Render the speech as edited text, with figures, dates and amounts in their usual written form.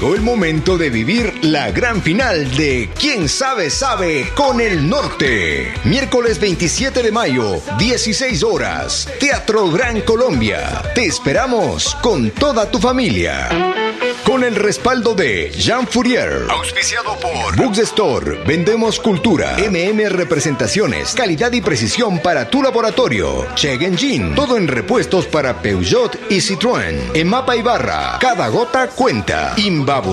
Llegó el momento de vivir la gran final de Quién Sabe Sabe con el Norte. Miércoles 27 de mayo, 16 horas. Teatro Gran Colombia. Te esperamos con toda tu familia. Con el respaldo de Jean Fourier. Auspiciado por Books Store. Vendemos cultura. Representaciones. Calidad y precisión para tu laboratorio. Cheg Engine. Todo en repuestos para Peugeot y Citroën. En Mapa Ibarra. Cada gota cuenta. Imbabu.